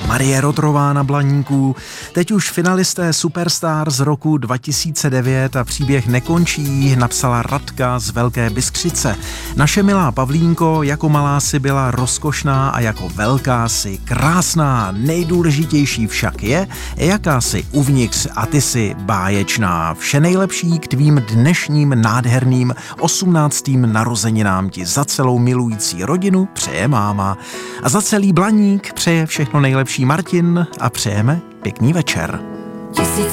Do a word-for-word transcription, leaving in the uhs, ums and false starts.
Marie Rotrová na Blaníku. Teď už finalisté Superstar z roku dva tisíce devět a příběh nekončí, napsala Radka z Velké Bystřice. Naše milá Pavlínko, jako malá si byla rozkošná a jako velká si krásná. Nejdůležitější však je, jaká si uvnitř a ty si báječná. Vše nejlepší k tvým dnešním nádherným osmnáctým narozeninám ti za celou milující rodinu přeje máma. A za celý Blaník přeje všechno nejlepší Martin a přejeme pěkný večer.